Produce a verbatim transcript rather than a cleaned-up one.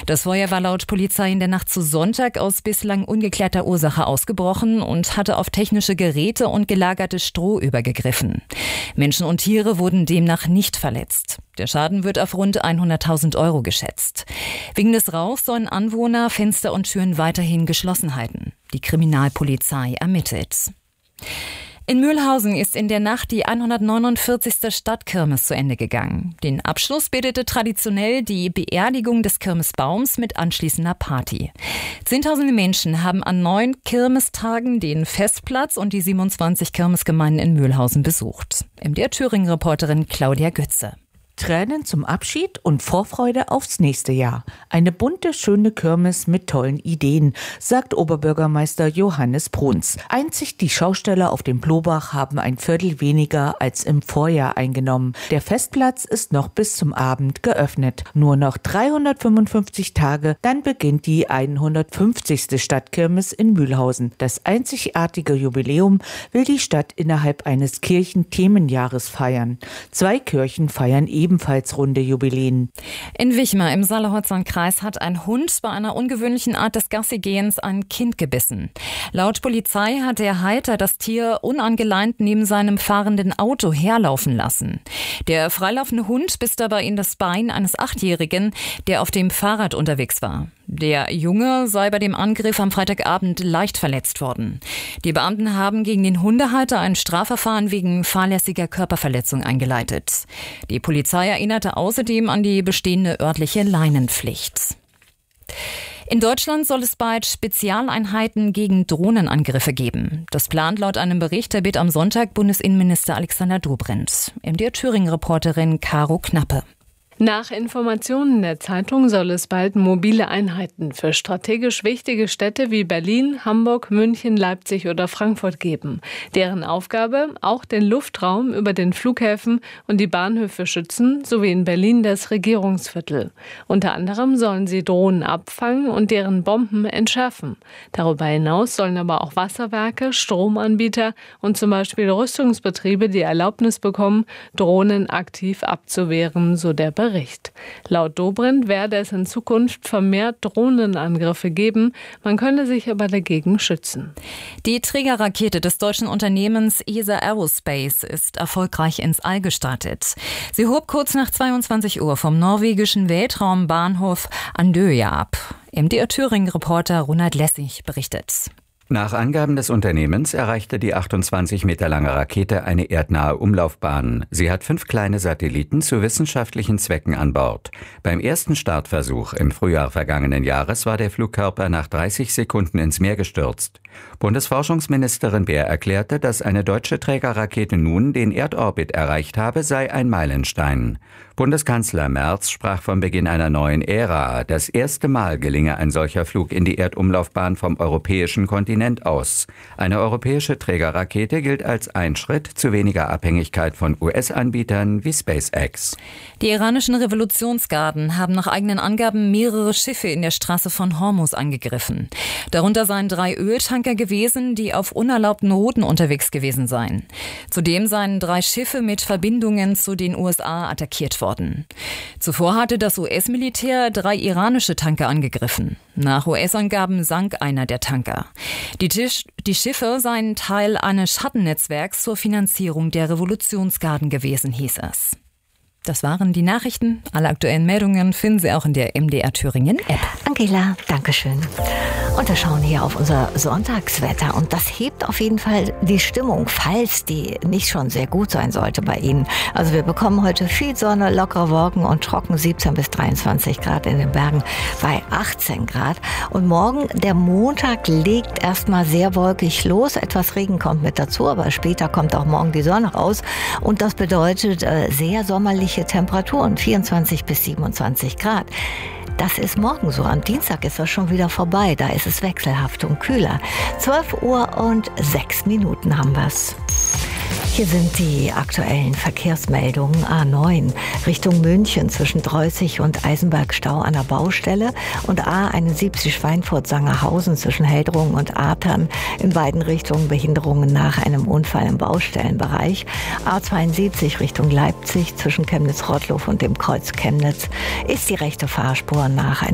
Das Feuer war laut Polizei in der Nacht zu Sonntag aus bislang ungeklärter Ursache ausgebrochen und hatte auf technische Geräte und gelagertes Stroh übergegriffen. Menschen und Tiere wurden demnach nicht verletzt. Der Schaden wird auf rund hunderttausend Euro geschätzt. Wegen des Rauchs sollen Anwohner Fenster und Türen weiterhin geschlossen halten. Die Kriminalpolizei ermittelt. In Mühlhausen ist in der Nacht die hundertneunundvierzigste Stadtkirmes zu Ende gegangen. Den Abschluss bildete traditionell die Beerdigung des Kirmesbaums mit anschließender Party. Zehntausende Menschen haben an neun Kirmestagen den Festplatz und die siebenundzwanzig Kirmesgemeinden in Mühlhausen besucht. M D R Thüringen-Reporterin Claudia Götze. Tränen zum Abschied und Vorfreude aufs nächste Jahr. Eine bunte, schöne Kirmes mit tollen Ideen, sagt Oberbürgermeister Johannes Bruns. Einzig die Schausteller auf dem Blobach haben ein Viertel weniger als im Vorjahr eingenommen. Der Festplatz ist noch bis zum Abend geöffnet. Nur noch dreihundertfünfundfünfzig Tage, dann beginnt die hundertfünfzigste Stadtkirmes in Mühlhausen. Das einzigartige Jubiläum will die Stadt innerhalb eines Kirchenthemenjahres feiern. Zwei Kirchen feiern ebenfalls ebenfalls runde Jubiläen. In Wichmer im Saale-Holzland-Kreis hat ein Hund bei einer ungewöhnlichen Art des Gassigehens ein Kind gebissen. Laut Polizei hat der Halter das Tier unangeleint neben seinem fahrenden Auto herlaufen lassen. Der freilaufende Hund biss dabei in das Bein eines Achtjährigen, der auf dem Fahrrad unterwegs war. Der Junge sei bei dem Angriff am Freitagabend leicht verletzt worden. Die Beamten haben gegen den Hundehalter ein Strafverfahren wegen fahrlässiger Körperverletzung eingeleitet. Die Polizei erinnerte außerdem an die bestehende örtliche Leinenpflicht. In Deutschland soll es bald Spezialeinheiten gegen Drohnenangriffe geben. Das plant laut einem Bericht der B I T am Sonntag Bundesinnenminister Alexander Dobrindt. M D R Thüringen-Reporterin Caro Knappe. Nach Informationen der Zeitung soll es bald mobile Einheiten für strategisch wichtige Städte wie Berlin, Hamburg, München, Leipzig oder Frankfurt geben. Deren Aufgabe, auch den Luftraum über den Flughäfen und die Bahnhöfe schützen, sowie in Berlin das Regierungsviertel. Unter anderem sollen sie Drohnen abfangen und deren Bomben entschärfen. Darüber hinaus sollen aber auch Wasserwerke, Stromanbieter und zum Beispiel Rüstungsbetriebe die Erlaubnis bekommen, Drohnen aktiv abzuwehren, so der Bericht. Bericht. Laut Dobrindt werde es in Zukunft vermehrt Drohnenangriffe geben. Man könne sich aber dagegen schützen. Die Trägerrakete des deutschen Unternehmens E S A Aerospace ist erfolgreich ins All gestartet. Sie hob kurz nach zweiundzwanzig Uhr vom norwegischen Weltraumbahnhof Andøya ab. M D R Thüringen-Reporter Ronald Lessig berichtet. Nach Angaben des Unternehmens erreichte die achtundzwanzig Meter lange Rakete eine erdnahe Umlaufbahn. Sie hat fünf kleine Satelliten zu wissenschaftlichen Zwecken an Bord. Beim ersten Startversuch im Frühjahr vergangenen Jahres war der Flugkörper nach dreißig Sekunden ins Meer gestürzt. Bundesforschungsministerin Baer erklärte, dass eine deutsche Trägerrakete nun den Erdorbit erreicht habe, sei ein Meilenstein. Bundeskanzler Merz sprach vom Beginn einer neuen Ära. Das erste Mal gelinge ein solcher Flug in die Erdumlaufbahn vom europäischen Kontinent aus. Eine europäische Trägerrakete gilt als ein Schritt zu weniger Abhängigkeit von U S-Anbietern wie SpaceX. Die iranischen Revolutionsgarden haben nach eigenen Angaben mehrere Schiffe in der Straße von Hormuz angegriffen. Darunter seien drei Öltanker gewesen, die auf unerlaubten Routen unterwegs gewesen seien. Zudem seien drei Schiffe mit Verbindungen zu den U S A attackiert worden. Zuvor hatte das U S-Militär drei iranische Tanker angegriffen. Nach U S-Angaben sank einer der Tanker. Die, Tisch, die Schiffe seien Teil eines Schattennetzwerks zur Finanzierung der Revolutionsgarden gewesen, hieß es. Das waren die Nachrichten. Alle aktuellen Meldungen finden Sie auch in der M D R Thüringen App. Angela, Dankeschön. Und wir schauen hier auf unser Sonntagswetter. Und das hebt auf jeden Fall die Stimmung, falls die nicht schon sehr gut sein sollte bei Ihnen. Also wir bekommen heute viel Sonne, lockere Wolken und trocken siebzehn bis dreiundzwanzig Grad in den Bergen bei achtzehn Grad. Und morgen, der Montag, legt erstmal sehr wolkig los. Etwas Regen kommt mit dazu, aber später kommt auch morgen die Sonne raus. Und das bedeutet äh, sehr sommerliche Temperaturen, vierundzwanzig bis siebenundzwanzig Grad. Das ist morgen so. Am Dienstag ist das schon wieder vorbei. Da ist es wechselhaft und kühler. zwölf Uhr und sechs Minuten haben wir's. Hier sind die aktuellen Verkehrsmeldungen. A neun Richtung München zwischen Dreußig und Eisenbergstau an der Baustelle und A einundsiebzig Schweinfurt-Sangerhausen zwischen Heldrungen und Artern in beiden Richtungen Behinderungen nach einem Unfall im Baustellenbereich. A zweiundsiebzig Richtung Leipzig zwischen Chemnitz-Rottluff und dem Kreuz Chemnitz ist die rechte Fahrspur nach einem